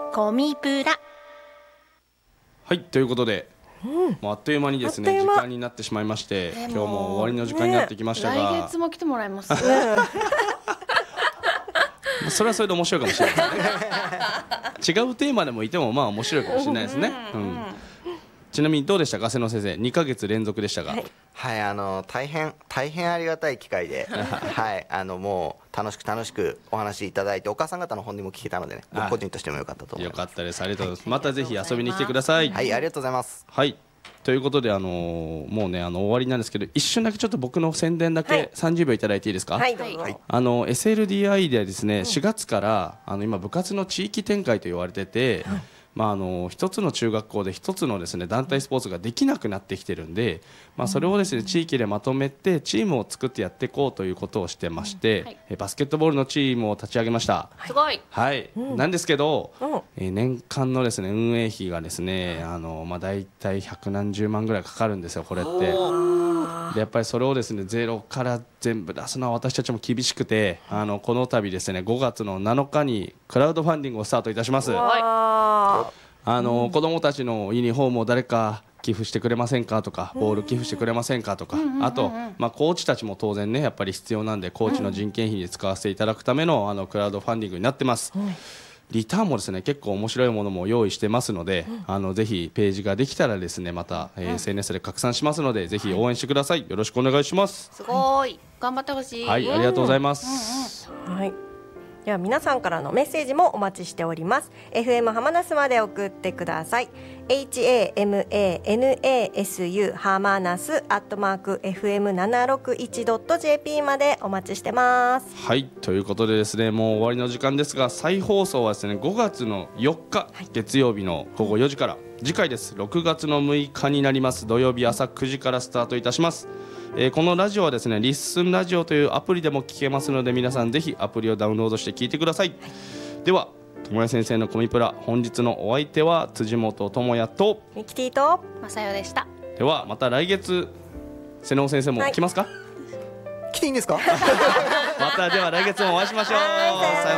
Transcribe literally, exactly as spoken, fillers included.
コミプラ。 はい、ということで、 うん、 もうあっという間にですね時間になってしまいまして、今日も終わりの時間になってきましたが、 ね、来月も来てもらいますそれはそれで面白いかもしれないですね違うテーマでもいてもまあ面白いかもしれないですね、うんうん、ちなみにどうでしたか瀬野先生、にかげつ連続でしたが。 はい、はい、あの大変大変ありがたい機会ではい、あのもう楽しく楽しくお話しいただいて、お母さん方の本にも聞けたのでね、僕個人としても良かったと思います。 よかったです、ありがとうございます、はい、またぜひ遊びに来てください。 はい、ありがとうございます。 はい、ということで、あのー、もうねあの終わりなんですけど、一瞬だけちょっと僕の宣伝だけさんじゅうびょういただいていいですか。 はい、どうぞ。 あの エスエルディーアイ でですね、しがつからあの今部活の地域展開と言われてて、はい、まあ、あの一つの中学校で一つのですね団体スポーツができなくなってきてるんで、まあ、それをですね地域でまとめてチームを作ってやっていこうということをしてまして、はい、えバスケットボールのチームを立ち上げました。 すごい、 はい、うん、なんですけど、 うん、 え年間のですね運営費がですねあの、まあ、大体百何十万ぐらいかかるんですよこれって。でやっぱりそれをですねゼロから全部出すのは私たちも厳しくて、あのこの度ですねごがつのなのかにクラウドファンディングをスタートいたします。あの、うん、子どもたちのユニフォームを誰か寄付してくれませんかとか、ボール寄付してくれませんかとか、あと、まあ、コーチたちも当然ねやっぱり必要なんで、コーチの人件費に使わせていただくための、あのクラウドファンディングになってます。うん、リターンもですね結構面白いものも用意してますので、うん、あのぜひページができたらですねまた、えー、エスエヌエス で拡散しますので、ぜひ応援してください。よろしくお願いします。 すごい頑張ってほしい。 はい、ありがとうございます。 うんうん、はい、では皆さんからのメッセージもお待ちしております。 エフエム ハマナスまで送ってください。 エイチエーエムエーエヌエーエスユー ハマナスアットマーク エフエムななろくいちドットジェーピー までお待ちしてます。 はい、ということでですねもう終わりの時間ですが、再放送はですねごがつのよっか、はい、月曜日のごごよじから、次回ですろくがつのむいかになります土曜日朝くじからスタートいたします。えー、このラジオはですねリッスンラジオというアプリでも聞けますので、皆さんぜひアプリをダウンロードして聞いてください。はい、ではともや先生のコミプラ、本日のお相手は辻本智也とミキティとまさよでした。 ではまた来月瀬能先生も来ますか。はい、 来ていいんですかまたでは来月もお会いしましょう。さようなら。